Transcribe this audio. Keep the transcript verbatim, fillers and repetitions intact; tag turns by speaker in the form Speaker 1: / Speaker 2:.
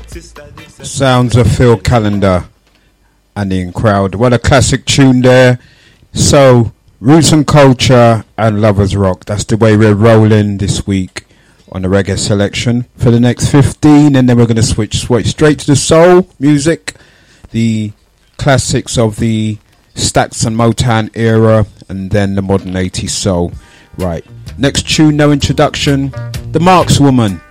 Speaker 1: Sounds of Phil Calendar and In Crowd. What a classic tune there. So, Roots and Culture and Lovers Rock. That's the way we're rolling this week on the reggae selection for the next fifteen, and then we're going to switch, switch straight to the soul music, the classics of the Stax and Motown era, and then the modern eighties soul. Right, next tune, no introduction, The Markswoman.